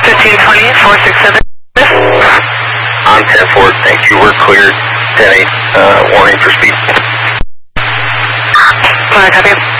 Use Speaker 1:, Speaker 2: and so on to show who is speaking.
Speaker 1: 1520, 467.
Speaker 2: On 10-4, thank you, we're cleared. 10-8, warning for speed.
Speaker 1: Copy.